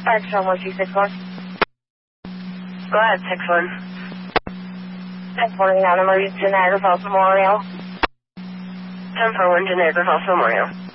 Extra 1261. Go ahead, 61. 1049 emergency to Niagara Falls Memorial. 1041 to Niagara Falls Memorial.